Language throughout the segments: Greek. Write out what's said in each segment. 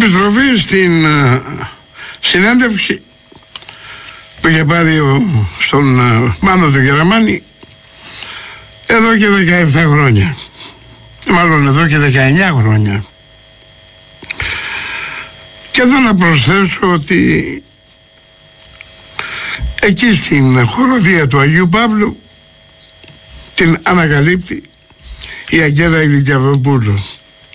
επιστροφή στην συνέντευξη που είχε πάρει στον Μάνο του Γεραμάνη εδώ και 17 χρόνια, μάλλον εδώ και 19 χρόνια. Και εδώ να προσθέσω ότι εκεί στην χοροδία του Αγίου Παύλου την ανακαλύπτει η Αγγέλα Ηλικιαδοπούλου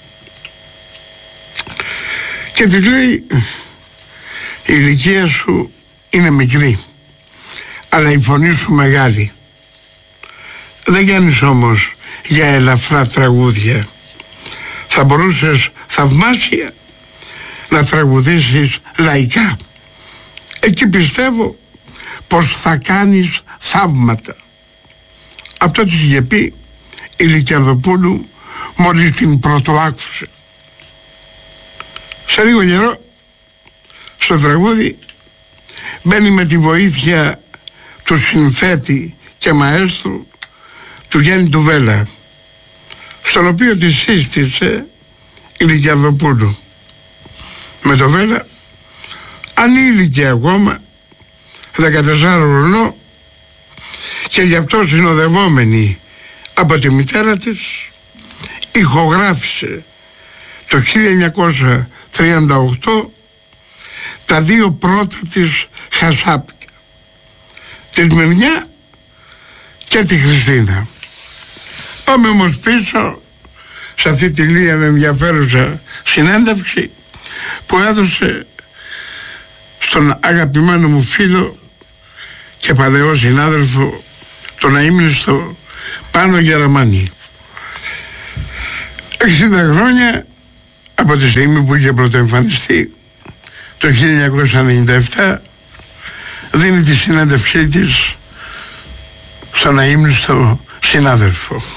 και της λέει: η ηλικία σου είναι μικρή, αλλά η φωνή σου μεγάλη. Δεν κάνεις όμως για ελαφρά τραγούδια. Θα μπορούσες θαυμάσια να τραγουδήσεις λαϊκά. Εκεί πιστεύω πως θα κάνεις θαύματα. Αυτό της είχε πει η Ηλικιαδοπούλου μόλις την πρωτοάκουσε. Σε λίγο καιρό στο τραγούδι μπαίνει με τη βοήθεια του συνθέτη και μαέστρου του Γιάννη του Βέλα, στον οποίο τη σύστησε η Ηλικιαδοπούλου. Με το Βέλα ανήλικη ακόμα, 14 χρονών, και γι' αυτό συνοδευόμενη από τη μητέρα της ηχογράφησε το 1938 τα δύο πρώτα της χασάπια, τη Μυρνιά και τη Χριστίνα. Πάμε όμως πίσω σε αυτή τη λίγα ενδιαφέρουσα συνέντευξη που έδωσε στον αγαπημένο μου φίλο και παλαιό συνάδελφο, τον αείμνηστο Πάνο Γεραμάνη. 60 χρόνια από τη στιγμή που είχε πρωτοεμφανιστεί το 1997 δίνει τη συνέντευξή της στον αείμνηστο συνάδελφο.